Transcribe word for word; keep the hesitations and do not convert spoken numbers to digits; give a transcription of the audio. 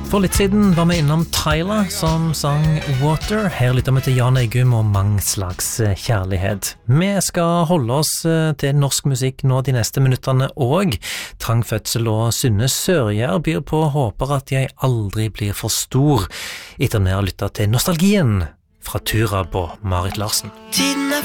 For litt siden var vi innom Tyler som sang Water. Her lytter vi til Jan Eggum og mange slags kjærlighet. Vi skal holde oss til norsk musikk nå de neste minutterne, og Trang Fødsel og Synne Sørgjær byr på Håper at jeg aldri blir for stor, etter vi har lyttet til Nostalgien fra Tura på Marit Larsen. Tiden er